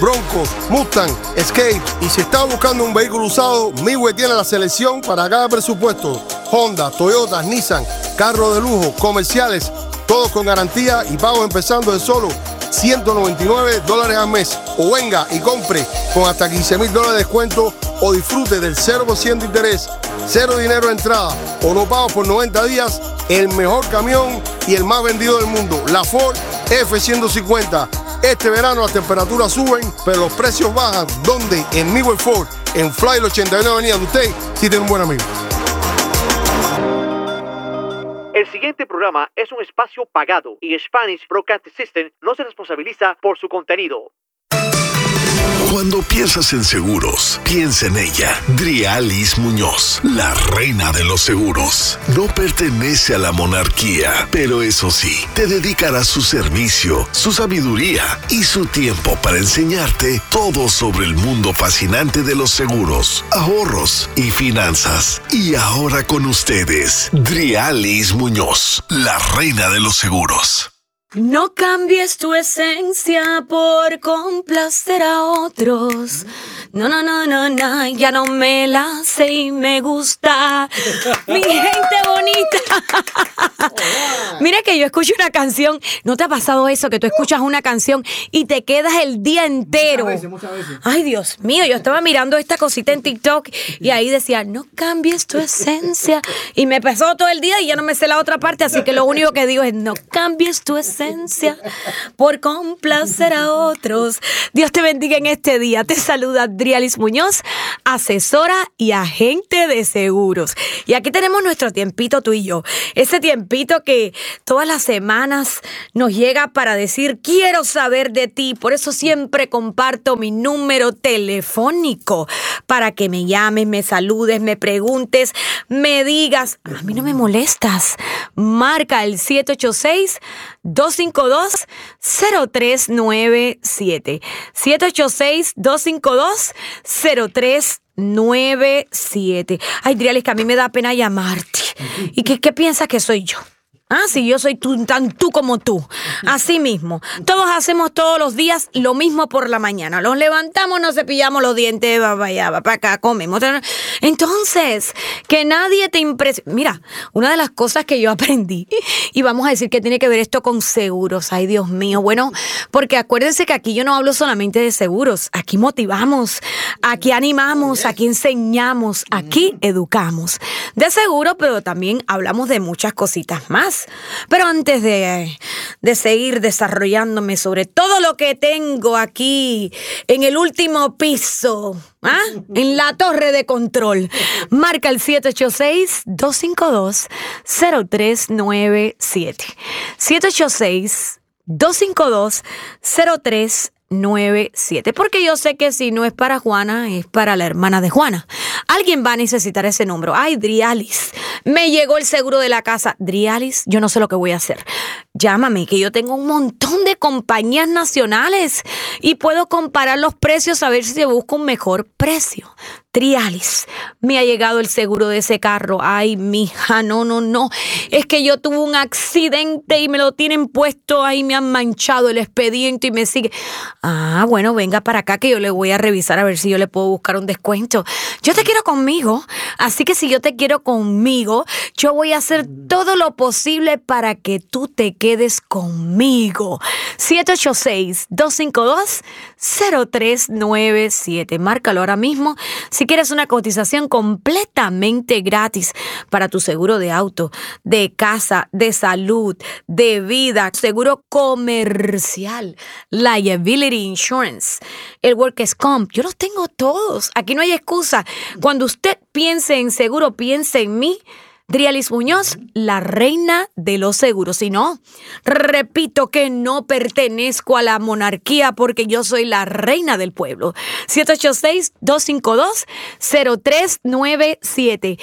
Bronco, Mustang, Escape. Y si estás buscando un vehículo usado, Midway tiene la selección para cada presupuesto. Honda, Toyota, Nissan, carros de lujo, comerciales, todos con garantía y pagos empezando de solo $199 al mes. O venga y compre con hasta $15,000 de descuento o disfrute del 0% interés, cero dinero de entrada o no pago por 90 días. El mejor camión y el más vendido del mundo, la Ford F-150. Este verano las temperaturas suben, pero los precios bajan. ¿Dónde? En Midway Ford, en Flyer 89 Avenida. Usted sí tiene un buen amigo. El siguiente programa es un espacio pagado y Spanish Broadcast System no se responsabiliza por su contenido. Cuando piensas en seguros, piensa en ella. Drialis Muñoz, la reina de los seguros. No pertenece a la monarquía, pero eso sí, te dedicará su servicio, su sabiduría y su tiempo para enseñarte todo sobre el mundo fascinante de los seguros, ahorros y finanzas. Y ahora con ustedes, Drialis Muñoz, la reina de los seguros. No cambies tu esencia por complacer a otros. No, ya no me la sé y me gusta. Mi gente bonita. Mira que yo escucho una canción. ¿No te ha pasado eso? Que tú escuchas una canción y te quedas el día entero. Muchas veces. Ay, Dios mío, yo estaba mirando esta cosita en TikTok y ahí decía, no cambies tu esencia. Y me pasó todo el día y ya no me sé la otra parte, así que lo único que digo es, no cambies tu esencia por complacer a otros. Dios te bendiga en este día. Te saluda Drialis Muñoz, asesora y agente de seguros. Y aquí tenemos nuestro tiempito tú y yo. Ese tiempito que todas las semanas nos llega para decir, quiero saber de ti. Por eso siempre comparto mi número telefónico para que me llames, me saludes, me preguntes, me digas, a mí no me molestas. Marca el 786-252-0397. 786-252-0397. Ay, Drialis, que a mí me da pena llamarte. ¿Y qué piensas que soy yo? Ah, sí, yo soy tan tú como tú. Así mismo. Todos hacemos todos los días lo mismo por la mañana. Nos levantamos, nos cepillamos los dientes, va para allá, va para acá, comemos. Entonces, que nadie te impresione. Mira, una de las cosas que yo aprendí, y vamos a decir que tiene que ver esto con seguros. Ay, Dios mío. Bueno, porque acuérdense que aquí yo no hablo solamente de seguros. Aquí motivamos, aquí animamos, aquí enseñamos, aquí educamos. De seguro, pero también hablamos de muchas cositas más. Pero antes de seguir desarrollándome sobre todo lo que tengo aquí en el último piso, en la torre de control, marca el 786-252-0397. 786-252-0397. Porque yo sé que si no es para Juana, es para la hermana de Juana. Alguien va a necesitar ese número. Ay, Drialis, me llegó el seguro de la casa. Drialis, yo no sé lo que voy a hacer. Llámame, que yo tengo un montón de compañías nacionales y puedo comparar los precios a ver si se busca un mejor precio. Drialis, me ha llegado el seguro de ese carro. Ay, mija, no. Es que yo tuve un accidente y me lo tienen puesto ahí, me han manchado el expediente y me sigue. Ah, bueno, venga para acá que yo le voy a revisar a ver si yo le puedo buscar un descuento. Yo te quiero conmigo, así que si yo te quiero conmigo, yo voy a hacer todo lo posible para que tú te quedes conmigo. 786-252-0397. Márcalo ahora mismo si quieres una cotización completamente gratis para tu seguro de auto, de casa, de salud, de vida, seguro comercial, liability insurance, el workers' comp. Yo los tengo todos. Aquí no hay excusa. Cuando usted piense en seguro, piense en mí. Drialis Muñoz, la reina de los seguros. Si no, repito que no pertenezco a la monarquía porque yo soy la reina del pueblo. 786-252-0397.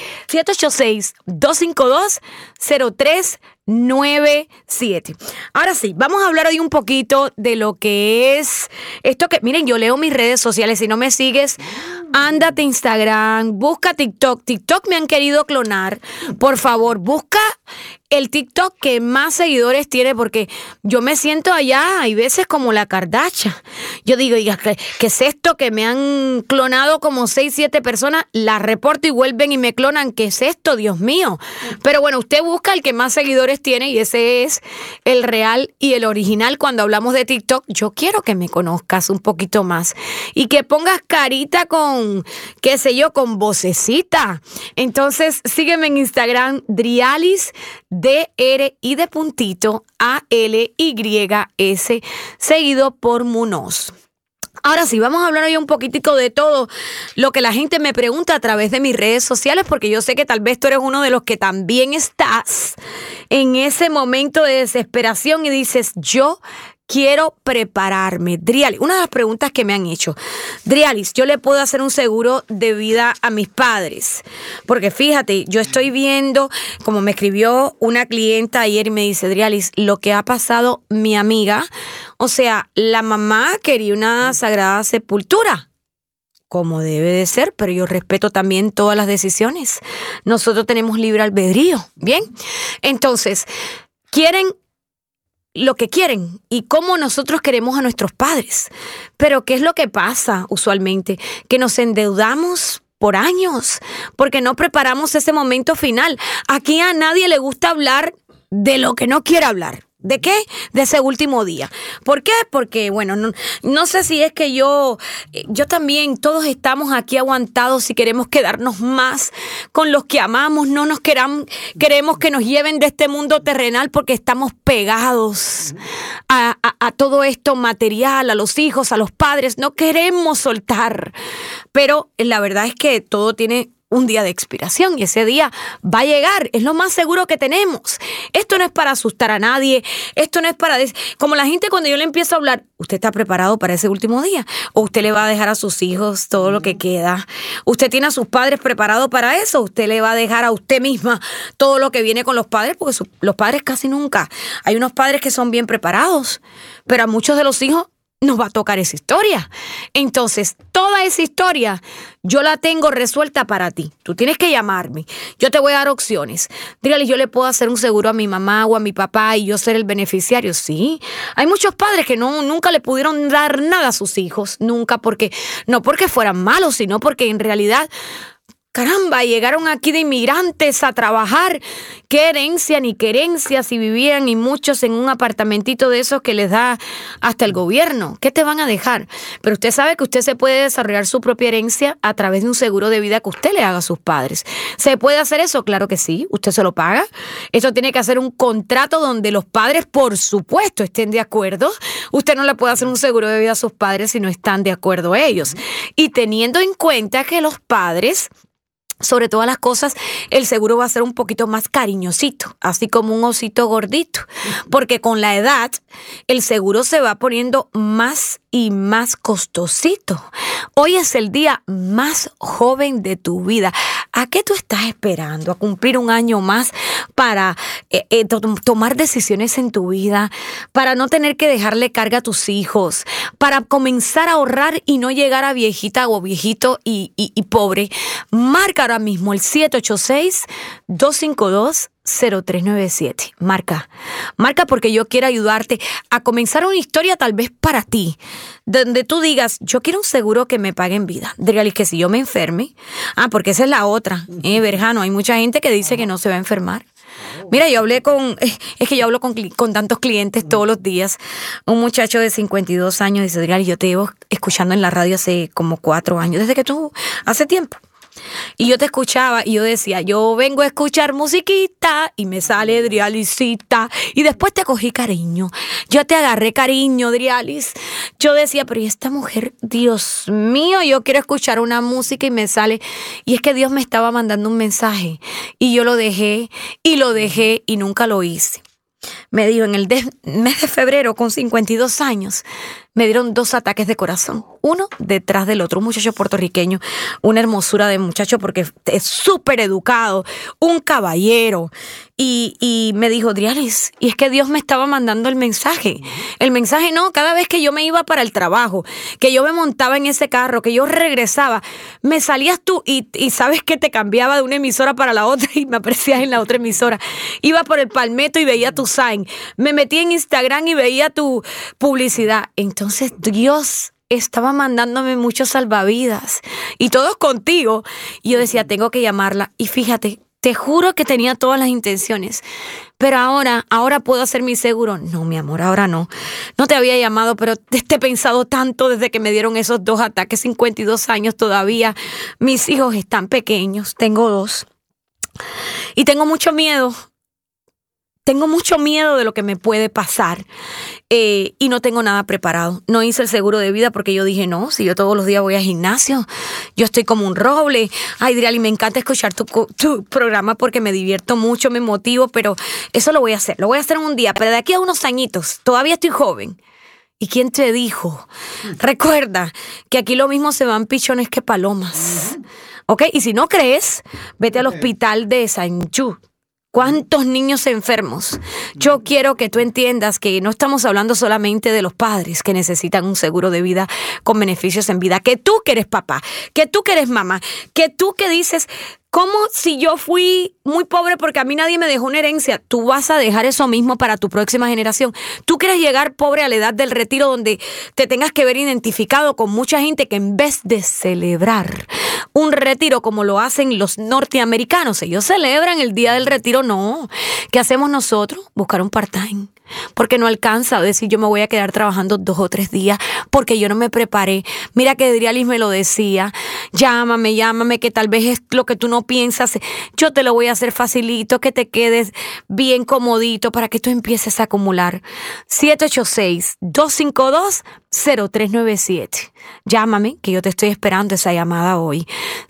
786-252-0397. Ahora sí, vamos a hablar hoy un poquito de lo que es esto que, miren, yo leo mis redes sociales. Si no me sigues, ándate a Instagram, busca TikTok. TikTok me han querido clonar. Por favor, busca el TikTok que más seguidores tiene, porque yo me siento allá, hay veces como la Kardashian. Yo digo, ¿qué es esto? Que me han clonado como 6, 7 personas, la reporto y vuelven y me clonan. ¿Qué es esto? Dios mío. Pero bueno, usted busca el que más seguidores tiene y ese es el real y el original. Cuando hablamos de TikTok, yo quiero que me conozcas un poquito más y que pongas carita con, qué sé yo, con vocecita. Entonces, sígueme en Instagram, Drialis, D-R-I de puntito, A-L-Y-S, seguido por Munoz. Ahora sí, vamos a hablar hoy un poquitico de todo lo que la gente me pregunta a través de mis redes sociales, porque yo sé que tal vez tú eres uno de los que también estás en ese momento de desesperación y dices, yo quiero prepararme. Drialis, una de las preguntas que me han hecho, Drialis, ¿yo le puedo hacer un seguro de vida a mis padres? Porque fíjate, yo estoy viendo, como me escribió una clienta ayer y me dice, Drialis, lo que ha pasado mi amiga, o sea, la mamá quería una sagrada sepultura, como debe de ser, pero yo respeto también todas las decisiones. Nosotros tenemos libre albedrío, ¿bien? Entonces, quieren lo que quieren y cómo nosotros queremos a nuestros padres. Pero ¿qué es lo que pasa usualmente? Que nos endeudamos por años porque no preparamos ese momento final. Aquí a nadie le gusta hablar de lo que no quiere hablar. ¿De qué? De ese último día. ¿Por qué? Porque, bueno, no sé si es que yo también, todos estamos aquí aguantados y queremos quedarnos más con los que amamos. No nos queremos que nos lleven de este mundo terrenal porque estamos pegados a todo esto material, a los hijos, a los padres. No queremos soltar. Pero la verdad es que todo tiene un día de expiración y ese día va a llegar, es lo más seguro que tenemos. Esto no es para asustar a nadie, esto no es para... Como la gente cuando yo le empiezo a hablar, ¿usted está preparado para ese último día? ¿O usted le va a dejar a sus hijos todo lo que queda? ¿Usted tiene a sus padres preparados para eso? ¿Usted le va a dejar a usted misma todo lo que viene con los padres? Porque los padres casi nunca. Hay unos padres que son bien preparados, pero a muchos de los hijos nos va a tocar esa historia. Entonces, toda esa historia yo la tengo resuelta para ti. Tú tienes que llamarme. Yo te voy a dar opciones. Dígale, yo le puedo hacer un seguro a mi mamá o a mi papá y yo ser el beneficiario. Sí. Hay muchos padres que nunca le pudieron dar nada a sus hijos. Nunca no porque fueran malos, sino porque en realidad... Caramba, llegaron aquí de inmigrantes a trabajar. Qué herencia ni querencia si vivían y muchos en un apartamentito de esos que les da hasta el gobierno. ¿Qué te van a dejar? Pero usted sabe que usted se puede desarrollar su propia herencia a través de un seguro de vida que usted le haga a sus padres. ¿Se puede hacer eso? Claro que sí. Usted se lo paga. Eso tiene que hacer un contrato donde los padres, por supuesto, estén de acuerdo. Usted no le puede hacer un seguro de vida a sus padres si no están de acuerdo ellos. Y teniendo en cuenta que los padres... Sobre todas las cosas, el seguro va a ser un poquito más cariñosito, así como un osito gordito, porque con la edad el seguro se va poniendo más y más costosito. Hoy es el día más joven de tu vida. ¿A qué tú estás esperando? ¿A cumplir un año más para tomar decisiones en tu vida? Para no tener que dejarle carga a tus hijos, para comenzar a ahorrar y no llegar a viejita o viejito y pobre. Marca ahora mismo el 786-252-0397. Marca porque yo quiero ayudarte a comenzar una historia tal vez para ti, donde tú digas, yo quiero un seguro que me pague en vida. Dígale que si yo me enferme, porque esa es la otra, Berjano, hay mucha gente que dice que no se va a enfermar. Mira, yo hablo con tantos clientes todos los días. Un muchacho de 52 años dice, Adrián, yo te llevo escuchando en la radio hace como 4 años, desde que tú, hace tiempo. Y yo te escuchaba y yo decía, yo vengo a escuchar musiquita y me sale Drialisita y después te cogí cariño. Yo te agarré cariño, Drialis. Yo decía, pero ¿y esta mujer? Dios mío, yo quiero escuchar una música y me sale. Y es que Dios me estaba mandando un mensaje y yo lo dejé y nunca lo hice. Me dijo, en el mes de febrero, con 52 años, me dieron 2 ataques de corazón. uno detrás del otro. Un muchacho puertorriqueño, una hermosura de muchacho porque es súper educado, un caballero. Y me dijo, Drialis, y es que Dios me estaba mandando el mensaje. El mensaje no, cada vez que yo me iba para el trabajo, que yo me montaba en ese carro, que yo regresaba, me salías tú y sabes que te cambiaba de una emisora para la otra y me aparecías en la otra emisora. Iba por el Palmetto y veía tu sign. Me metí en Instagram y veía tu publicidad. Entonces Dios estaba mandándome muchos salvavidas y todos contigo. Y yo decía, tengo que llamarla. Y fíjate, te juro que tenía todas las intenciones. Pero ahora puedo hacer mi seguro. No, mi amor, ahora no. No te había llamado, pero te he pensado tanto desde que me dieron esos 2 ataques, 52 años todavía. Mis hijos están pequeños, tengo 2. Y tengo mucho miedo. Tengo mucho miedo de lo que me puede pasar y no tengo nada preparado. No hice el seguro de vida porque yo dije, no, si yo todos los días voy al gimnasio, yo estoy como un roble. Ay, Drialis, me encanta escuchar tu programa porque me divierto mucho, me motivo, pero eso lo voy a hacer en un día, pero de aquí a unos añitos, todavía estoy joven. ¿Y quién te dijo? Recuerda que aquí lo mismo se van pichones que palomas. ¿Ok? Y si no crees, vete al hospital de Sanchú. ¿Cuántos niños enfermos? Yo quiero que tú entiendas que no estamos hablando solamente de los padres que necesitan un seguro de vida con beneficios en vida. Que tú que eres papá, que tú que eres mamá, que tú que dices, ¿cómo si yo fui muy pobre porque a mí nadie me dejó una herencia? Tú vas a dejar eso mismo para tu próxima generación. Tú quieres llegar pobre a la edad del retiro donde te tengas que ver identificado con mucha gente que en vez de celebrar un retiro como lo hacen los norteamericanos, ellos celebran el día del retiro, no. ¿Qué hacemos nosotros? Buscar un part-time. Porque no alcanza a decir yo me voy a quedar trabajando 2 o 3 días porque yo no me preparé. Mira que Drialis me lo decía, llámame, que tal vez es lo que tú no piensas. Yo te lo voy a hacer facilito, que te quedes bien comodito para que tú empieces a acumular. 786-252-0397. Llámame, que yo te estoy esperando esa llamada hoy.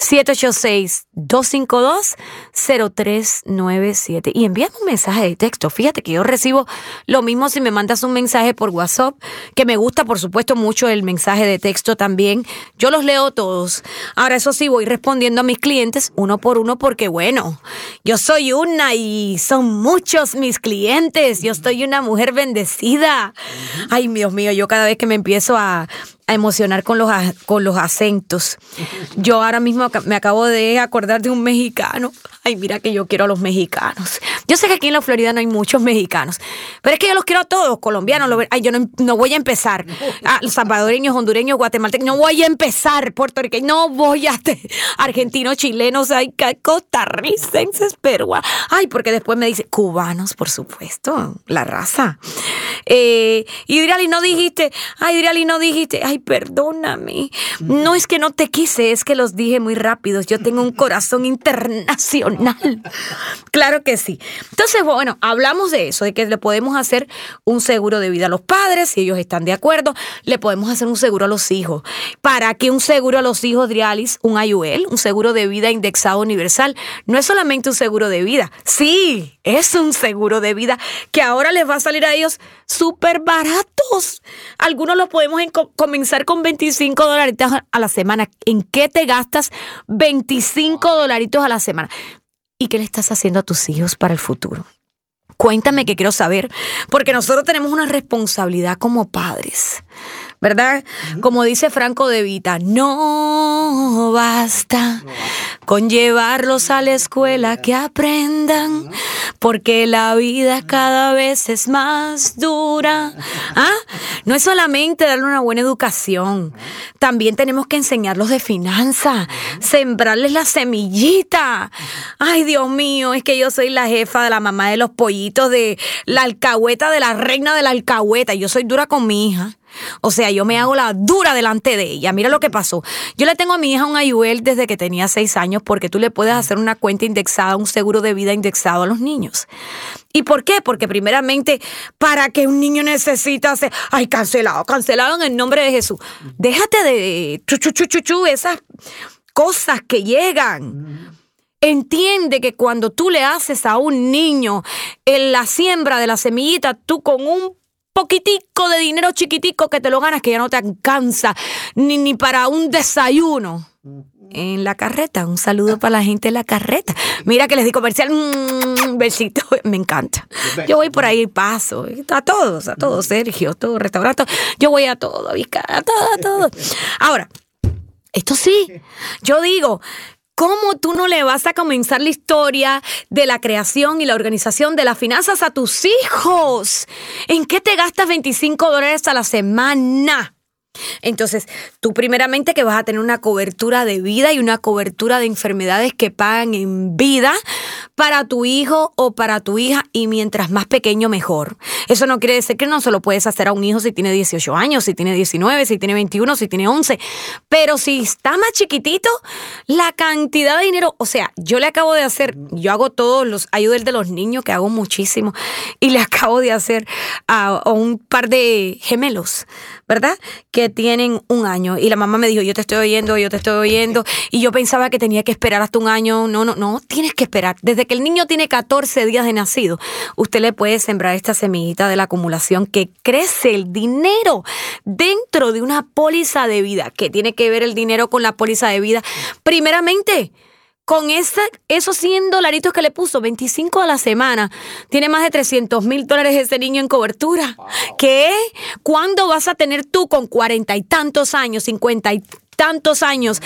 786-252-0397. Y envíame un mensaje de texto. Fíjate que yo recibo lo mismo si me mandas un mensaje por WhatsApp, que me gusta, por supuesto, mucho el mensaje de texto también. Yo los leo todos. Ahora, eso sí, voy respondiendo a mis clientes uno por uno porque, bueno, yo soy una y son muchos mis clientes. Yo soy una mujer bendecida. Ay, Dios mío, yo cada vez que me empiezo a emocionar con los acentos. Yo ahora mismo me acabo de acordar de un mexicano. Ay, mira que yo quiero a los mexicanos. Yo sé que aquí en la Florida no hay muchos mexicanos, pero es que yo los quiero a todos, colombianos. Ay, yo no voy a empezar. Los salvadoreños, hondureños, guatemaltecos, no voy a empezar. Puertorriqueños, no voy a... Argentinos, chilenos, ay, costarricenses, peruanos. Ay, porque después me dice, cubanos, por supuesto, la raza. Y Drialis, no dijiste, ay, perdóname. No es que no te quise, es que los dije muy rápidos. Yo tengo un corazón internacional. Claro que sí. Entonces, bueno, hablamos de eso, de que le podemos hacer un seguro de vida a los padres, si ellos están de acuerdo. Le podemos hacer un seguro a los hijos. ¿Para qué un seguro a los hijos, Drialis? Un IUL, un seguro de vida indexado universal. No es solamente un seguro de vida. Sí, es un seguro de vida que ahora les va a salir a ellos súper baratos. Algunos los podemos comenzar con $25 a la semana. ¿En qué te gastas $25 a la semana? ¿Y qué le estás haciendo a tus hijos para el futuro? Cuéntame, que quiero saber, porque nosotros tenemos una responsabilidad como padres, ¿verdad? Como dice Franco De Vita, no basta con llevarlos a la escuela que aprendan, porque la vida cada vez es más dura. No es solamente darle una buena educación, también tenemos que enseñarlos de finanzas, sembrarles la semillita. Ay, Dios mío, es que yo soy la jefa de la mamá de los pollitos, de la alcahueta, de la reina de la alcahueta. Yo soy dura con mi hija. O sea, yo me hago la dura delante de ella. Mira lo que pasó. Yo le tengo a mi hija un IUL desde que tenía 6 años porque tú le puedes hacer una cuenta indexada, un seguro de vida indexado a los niños. ¿Y por qué? Porque primeramente, ¿para qué un niño necesita hacer? Ay, cancelado en el nombre de Jesús. Déjate de esas cosas que llegan. Entiende que cuando tú le haces a un niño en la siembra de la semillita, tú con un poquitico de dinero chiquitico que te lo ganas, que ya no te alcanza ni para un desayuno. En la carreta, un saludo para la gente de la carreta. Mira que les di comercial, besito, me encanta. Yo voy por ahí, paso, a todos, Sergio, todo restaurante, yo voy a todo, a todo. Ahora, esto sí, yo digo, ¿cómo tú no le vas a comenzar la historia de la creación y la organización de las finanzas a tus hijos? ¿En qué te gastas $25 a la semana? Entonces, tú primeramente que vas a tener una cobertura de vida y una cobertura de enfermedades que pagan en vida para tu hijo o para tu hija, y mientras más pequeño mejor. Eso no quiere decir que no se lo puedes hacer a un hijo si tiene 18 años, si tiene 19, si tiene 21, si tiene 11. Pero si está más chiquitito, la cantidad de dinero, o sea, yo hago todos los ayudas de los niños, que hago muchísimo, y le acabo de hacer a un par de gemelos, ¿verdad? Que tienen 1 año. Y la mamá me dijo, yo te estoy oyendo. Y yo pensaba que tenía que esperar hasta 1 año. No, tienes que esperar. Desde que el niño tiene 14 días de nacido, usted le puede sembrar esta semillita de la acumulación que crece el dinero dentro de una póliza de vida. ¿Qué tiene que ver el dinero con la póliza de vida? Primeramente, con esos $100 que le puso, 25 a la semana, tiene más de $300,000 ese niño en cobertura. Wow. ¿Qué? ¿Cuándo vas a tener tú con 40 y tantos años, 50 y tantos años,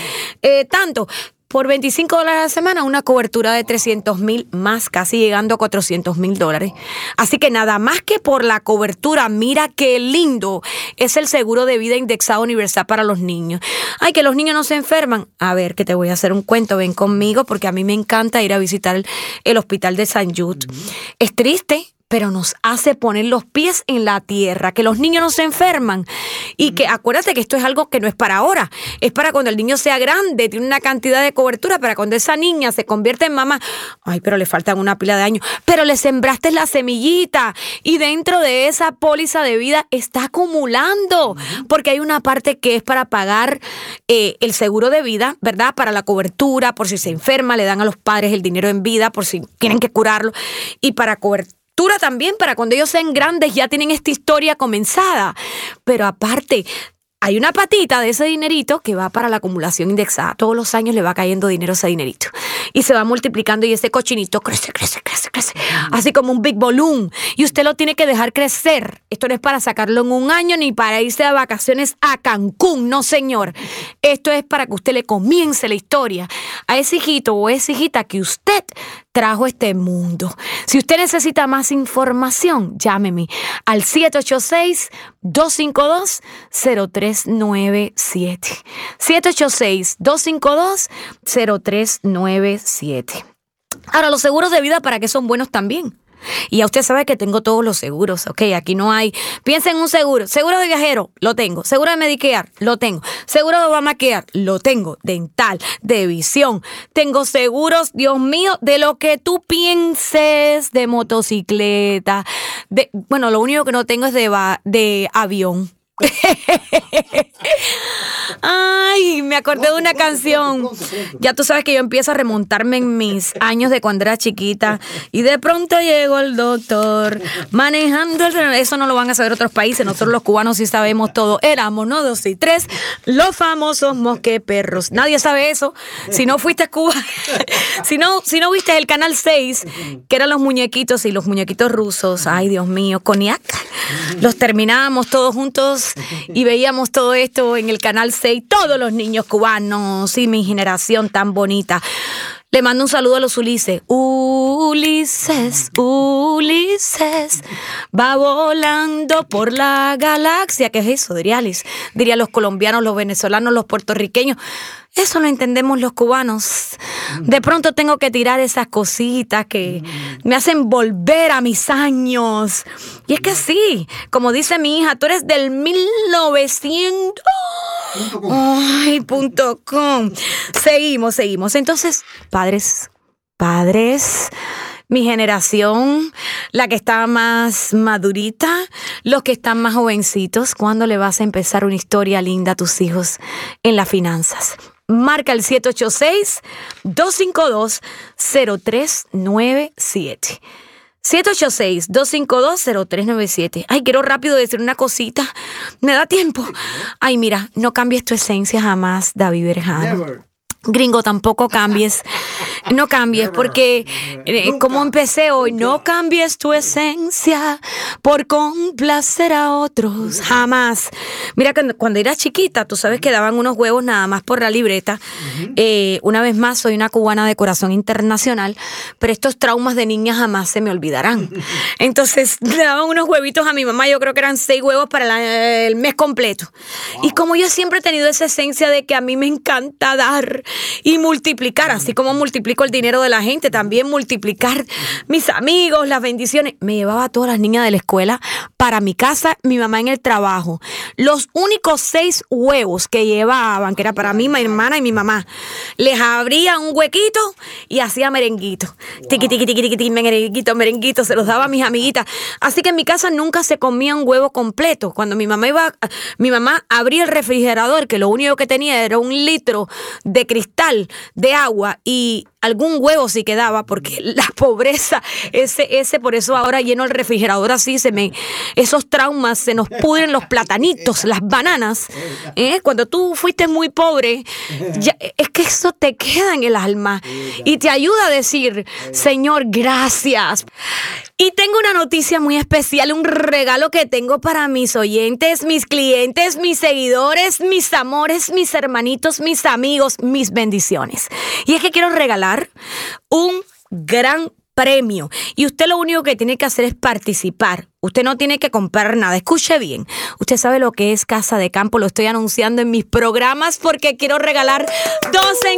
por $25 a la semana, una cobertura de $300,000 más, casi llegando a $400,000? Así que nada más que por la cobertura, mira qué lindo es el seguro de vida indexado universal para los niños. Ay, que los niños no se enferman. A ver, que te voy a hacer un cuento, ven conmigo, porque a mí me encanta ir a visitar el hospital de St. Jude. Es triste, pero nos hace poner los pies en la tierra, que los niños no se enferman. Y que acuérdate que esto es algo que no es para ahora, es para cuando el niño sea grande, tiene una cantidad de cobertura, para cuando esa niña se convierte en mamá. Ay, pero le faltan una pila de años. Pero le sembraste la semillita, y dentro de esa póliza de vida está acumulando, porque hay una parte que es para pagar el seguro de vida, ¿verdad? Para la cobertura, por si se enferma, le dan a los padres el dinero en vida, por si tienen que curarlo, y para cobertura también, para cuando ellos sean grandes ya tienen esta historia comenzada. Pero aparte, hay una patita de ese dinerito que va para la acumulación indexada. Todos los años le va cayendo dinero a ese dinerito. Y se va multiplicando, y ese cochinito crece. Así como un big balloon. Y usted lo tiene que dejar crecer. Esto no es para sacarlo en 1 año ni para irse de vacaciones a Cancún. No, señor. Esto es para que usted le comience la historia a ese hijito o esa hijita que usted trajo a este mundo. Si usted necesita más información, llámeme al 786-252-0397. 786-252-0397. Ahora, los seguros de vida, ¿para qué son buenos también? Y ya usted sabe que tengo todos los seguros, ¿ok? Aquí no hay... Piensa en un seguro. Seguro de viajero, lo tengo. Seguro de Medicare, lo tengo. Seguro de Obamacare, lo tengo. Dental, de visión. Tengo seguros, Dios mío, de lo que tú pienses, de motocicleta. Bueno, lo único que no tengo es de avión. Ay, me acordé de una canción. Ya tú sabes que yo empiezo a remontarme en mis años de cuando era chiquita. Y de pronto llegó el doctor manejando Eso no lo van a saber otros países. Nosotros los cubanos sí sabemos todo. Éramos 1, 2 y 3, los famosos mosqueperros. Nadie sabe eso. Si no fuiste a Cuba, si no viste el canal 6, que eran los muñequitos y los muñequitos rusos. Ay, Dios mío, Cognac. Los terminábamos todos juntos y veíamos todo esto en el canal 6, todos los niños cubanos y mi generación tan bonita. Le mando un saludo a los Ulises. Ulises va volando por la galaxia. ¿Qué es eso, Drialis? Dirían los colombianos, los venezolanos, los puertorriqueños. Eso lo entendemos los cubanos. De pronto tengo que tirar esas cositas que me hacen volver a mis años. Y es que sí, como dice mi hija, tú eres del 1900.com. Seguimos. Entonces, padres, mi generación, la que está más madurita, los que están más jovencitos, ¿cuándo le vas a empezar una historia linda a tus hijos en las finanzas? Marca el 786-252-0397. 786-252-0397. Ay, quiero rápido decir una cosita. ¿Me da tiempo? Ay, mira, no cambies tu esencia jamás, David Berjano. Gringo, tampoco cambies. No cambies, porque como empecé hoy, no cambies tu esencia por complacer a otros. Jamás. Mira, cuando era chiquita, tú sabes que daban unos huevos nada más por la libreta. Una vez más, soy una cubana de corazón internacional, pero estos traumas de niña jamás se me olvidarán. Entonces, le daban unos huevitos a mi mamá, yo creo que eran 6 huevos para el mes completo. Wow. Y como yo siempre he tenido esa esencia de que a mí me encanta dar y multiplicar, así como multiplico el dinero de la gente, también multiplicar mis amigos, las bendiciones. Me llevaba a todas las niñas de la escuela para mi casa, mi mamá en el trabajo. Los únicos 6 huevos que llevaban, que era para mí, mi hermana y mi mamá, les abría un huequito y hacía merenguito. Tiqui, tiqui, tiqui, tiqui, merenguito, merenguito, se los daba a mis amiguitas. Así que en mi casa nunca se comía un huevo completo. Cuando mi mamá abría el refrigerador, que lo único que tenía era 1 litro de cristal de agua y algún huevo sí quedaba, porque la pobreza, ese por eso ahora lleno el refrigerador así, esos traumas, se nos pudren los platanitos, las bananas. Cuando tú fuiste muy pobre, es que eso te queda en el alma y te ayuda a decir, Señor, gracias. Y tengo una noticia muy especial, un regalo que tengo para mis oyentes, mis clientes, mis seguidores, mis amores, mis hermanitos, mis amigos, mis bendiciones. Y es que quiero regalar un gran premio. Y usted lo único que tiene que hacer es participar. Usted no tiene que comprar nada. Escuche bien. Usted sabe lo que es Casa de Campo. Lo estoy anunciando en mis programas porque quiero regalar 2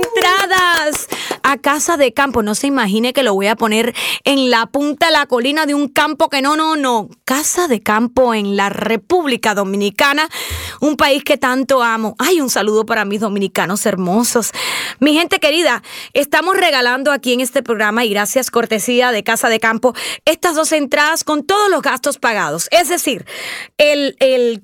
entradas a Casa de Campo. No se imagine que lo voy a poner en la punta de la colina de un campo que no. Casa de Campo en la República Dominicana, un país que tanto amo. Ay, un saludo para mis dominicanos hermosos. Mi gente querida, estamos regalando aquí en este programa, y gracias cortesía de Casa de Campo, estas 2 entradas con todos los gastos pagados. Es decir, el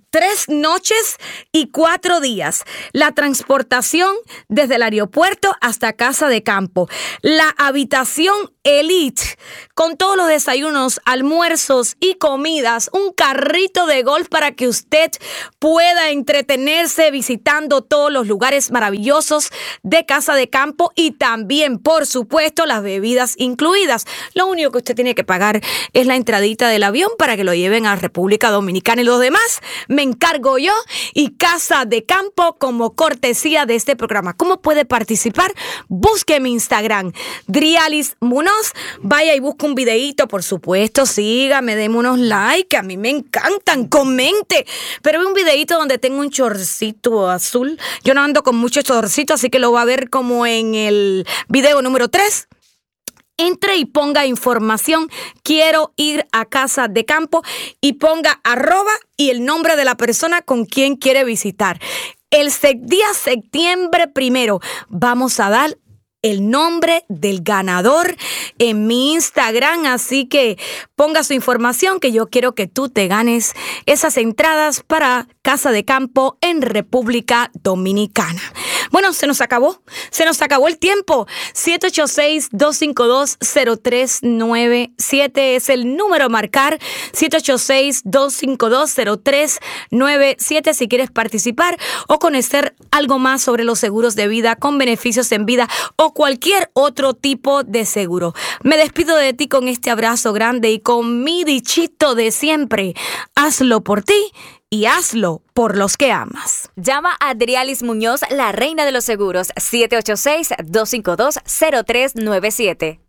3 noches y 4 días. La transportación desde el aeropuerto hasta Casa de Campo. La habitación Elite con todos los desayunos, almuerzos y comidas. Un carrito de golf para que usted pueda entretenerse visitando todos los lugares maravillosos de Casa de Campo, y también, por supuesto, las bebidas incluidas. Lo único que usted tiene que pagar es la entradita del avión para que lo lleven a República Dominicana, y los demás me encargo yo y Casa de Campo como cortesía de este programa. ¿Cómo puede participar? Busque mi Instagram, Drialis Munoz. Vaya y busque un videíto, por supuesto, sígame, deme unos likes, a mí me encantan, comente. Pero ve un videíto donde tengo un chorcito azul. Yo no ando con mucho chorcito, así que lo va a ver como en el video número 3. Entre y ponga información, quiero ir a Casa de Campo, y ponga @ y el nombre de la persona con quien quiere visitar. El día septiembre 1 vamos a dar el nombre del ganador en mi Instagram, así que ponga su información, que yo quiero que tú te ganes esas entradas para Casa de Campo en República Dominicana. Bueno, se nos acabó el tiempo. 786-252-0397 es el número a marcar. 786-252-0397 si quieres participar o conocer algo más sobre los seguros de vida con beneficios en vida o cualquier otro tipo de seguro. Me despido de ti con este abrazo grande y con mi dichito de siempre. Hazlo por ti y hazlo por los que amas. Llama a Drialis Muñoz, la reina de los seguros, 786-252-0397.